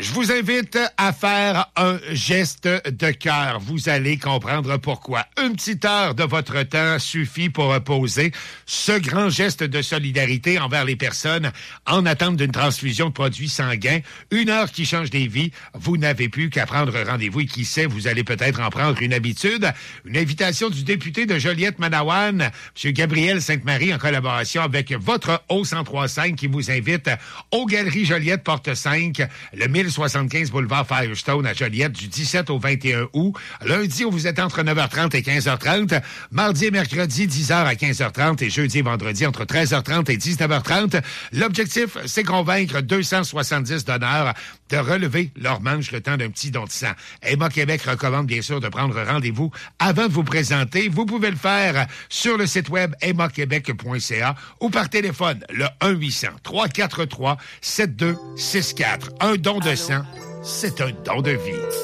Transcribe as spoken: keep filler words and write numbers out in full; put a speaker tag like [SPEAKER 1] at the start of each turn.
[SPEAKER 1] Je vous invite à faire un geste de cœur. Vous allez comprendre pourquoi. Une petite heure de votre temps suffit pour poser ce grand geste de solidarité envers les personnes en attente d'une transfusion de produits sanguins. Une heure qui change des vies. Vous n'avez plus qu'à prendre rendez-vous et qui sait, vous allez peut-être en prendre une habitude. Une invitation du député de Joliette-Manawan, M. Gabriel Sainte-Marie, en collaboration avec votre O cent trois cinq qui vous invite aux Galeries Joliette, porte cinq, le mille soixante-quinze boulevard Firestone à Joliette du dix-sept au vingt et un août. Lundi, vous êtes entre neuf heures trente et quinze heures trente. Mardi et mercredi, dix heures à quinze heures trente. Et jeudi et vendredi, entre treize heures trente et dix-neuf heures trente. L'objectif, c'est convaincre deux cent soixante-dix donneurs de relever leur manche le temps d'un petit don de sang. Emma Québec recommande bien sûr de prendre rendez-vous avant de vous présenter. Vous pouvez le faire sur le site web emma québec point c a ou par téléphone, le un huit cents trois cent quarante-trois sept deux six quatre. Un don de sang, c'est un don de vie.